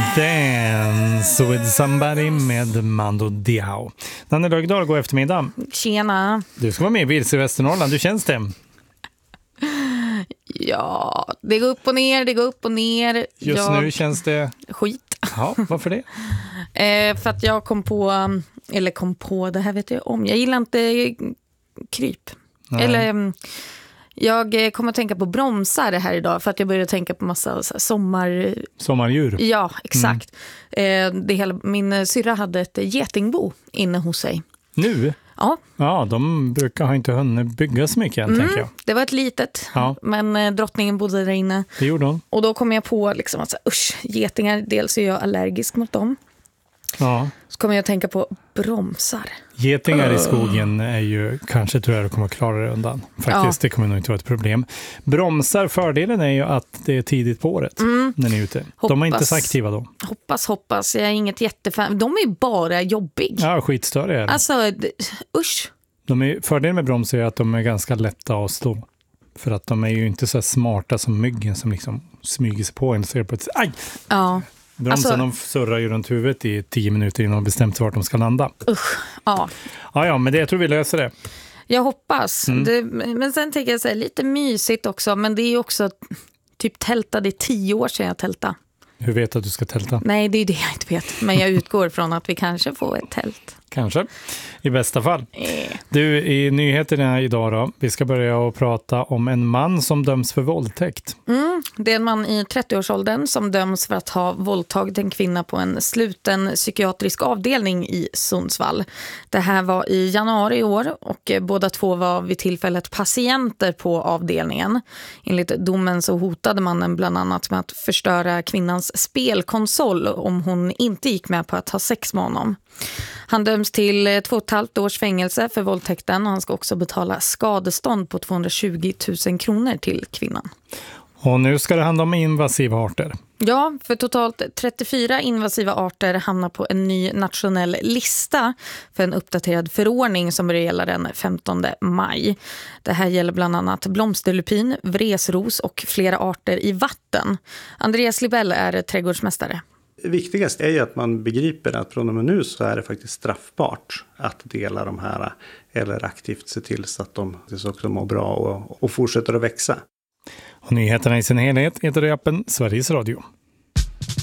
Dance with somebody med Mando Diao. Nanne Lögdahl, god eftermiddag. Tjena. Du ska vara med i Vilse Västernorrland, hur känns det? Ja, det går upp och ner, det går upp och ner. Just nu känns det... Skit. Ja, varför det? För att jag kom på, det här vet jag om. Jag gillar inte kryp. Nej. Eller... Jag kommer att tänka på bromsar här idag för att jag började tänka på massa så här, sommardjur. Ja, exakt. Min syrra hade ett getingbo inne hos sig. Nu? Ja. Ja, de brukar ha inte hunnit bygga så mycket än, tänker jag. Det var ett litet, men drottningen bodde där inne. Det gjorde hon. Och då kom jag på liksom att getingar, dels är jag allergisk mot dem. Ja. Så kommer jag att tänka på bromsar. Getingar i skogen är ju, kanske tror jag du kommer att klara det undan. Faktiskt, det kommer nog inte vara ett problem. Bromsar, fördelen är ju att det är tidigt på året när ni är ute. De är inte så aktiva då. Hoppas. Jag är inget jättefan. De är ju bara jobbiga. Ja, skitstöriga. Alltså, usch. Fördelen med bromsar är att de är ganska lätta att slå. För att de är ju inte så smarta som myggen som liksom smyger sig på en och ser på ett... Aj! Ja. Bromsen, de surrar ju runt huvudet i 10 minuter innan de bestämt sig vart de ska landa. Usch, ja. Ja, men jag tror vi löser det. Jag hoppas. Men sen tänker jag säga lite mysigt också. Men det är ju också typ tälta. Det är 10 år sedan jag tälta. Hur vet du att du ska tälta? Nej, det är det jag inte vet. Men jag utgår från att vi kanske får ett tält. Kanske, i bästa fall. Du, i nyheterna idag då, vi ska börja att prata om en man som döms för våldtäkt. Det är en man i 30-årsåldern som döms för att ha våldtagit en kvinna på en sluten psykiatrisk avdelning i Sundsvall. Det här var i januari i år och båda två var vid tillfället patienter på avdelningen. Enligt domen så hotade mannen bland annat med att förstöra kvinnans spelkonsol om hon inte gick med på att ha sex med honom. Han döms till 2,5 års fängelse för våldtäkten och han ska också betala skadestånd på 220 000 kronor till kvinnan. Och nu ska det handla om invasiva arter. Ja, för totalt 34 invasiva arter hamnar på en ny nationell lista för en uppdaterad förordning som börjar gälla den 15 maj. Det här gäller bland annat blomsterlupin, vresros och flera arter i vatten. Andreas Libell är trädgårdsmästare. Viktigast är ju att man begriper att från och med nu så är det faktiskt straffbart att dela de här eller aktivt se till så att de också mår bra och fortsätter att växa. Och nyheterna i sin helhet heter det appen Sveriges Radio.